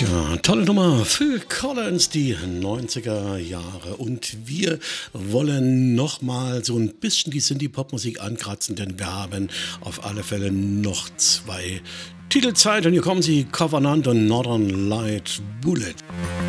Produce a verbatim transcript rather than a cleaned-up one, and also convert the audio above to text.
Tja, tolle Nummer. Phil Collins, die neunziger Jahre. Und wir wollen nochmal so ein bisschen die Synthie-Pop-Musik ankratzen, denn wir haben auf alle Fälle noch zwei Titelzeit. Und hier kommen sie, Covenant und Northern Light Bullet.